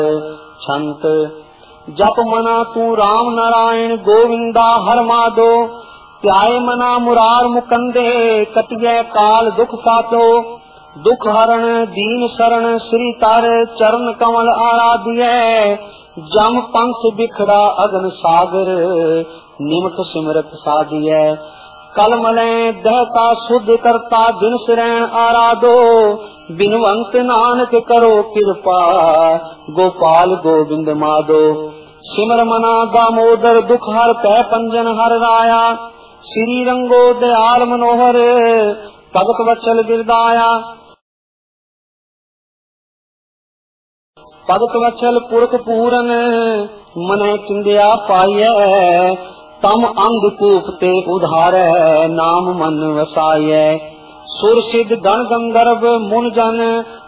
छंत जप मना तू राम नारायण गोविंदा हर माधो, त्याय मना मुरार मुकंदे कटिय काल दुख पातो। दुख हरण दीन शरण श्री तारे चरण कमल आराध्य, जम पंथ बिखड़ा अगन सागर निमक सिमरत साधिय। कलमले दहता शुद्ध करता दिन सिरैन आराधो, बिनवंत नानक करो कृपा गोपाल गोविंद माधो। सिमर मना दामोदर दुख हर पै पंजन हर राया, श्री रंगो दयाल मनोहर भगत वत्सल बिरदाया। भगत वत्सल पुरख पूरन मने चिंदिया पाइय, तम अंधकूप ते उधारै नाम मन वसाय। सुर सिद्ध गण गंधर्व मुन जन